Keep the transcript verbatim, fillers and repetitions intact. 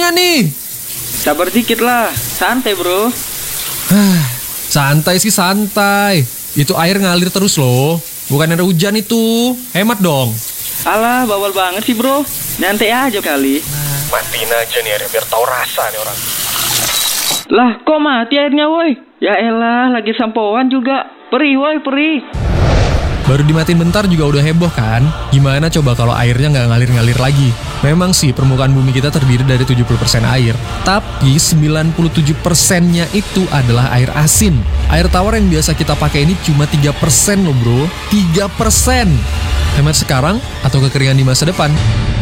gimana nih? Sabar dikit lah, santai bro. Santai sih santai. Itu air ngalir terus loh. Bukan air hujan itu. Hemat dong. Alah, bawal banget sih bro. Nyantai aja kali. Matiin aja nih airnya biar tahu rasa nih orang. Lah, kok mati airnya woi? Ya elah, lagi sampoan juga. Perih woi, perih. Baru dimatiin bentar juga udah heboh kan? Gimana coba kalau airnya nggak ngalir-ngalir lagi? Memang sih permukaan bumi kita terdiri dari tujuh puluh persen air. Tapi sembilan puluh tujuh persennya itu adalah air asin. Air tawar yang biasa kita pakai ini cuma tiga persen loh bro. tiga persen. Hemat sekarang atau kekeringan di masa depan?